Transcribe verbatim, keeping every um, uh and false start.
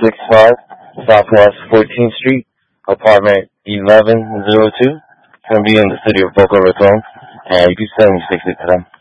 sixty-five Southwest fourteenth Street, apartment eleven oh two. It's going to be in the city of Boca Raton, and you can send me sixty to them.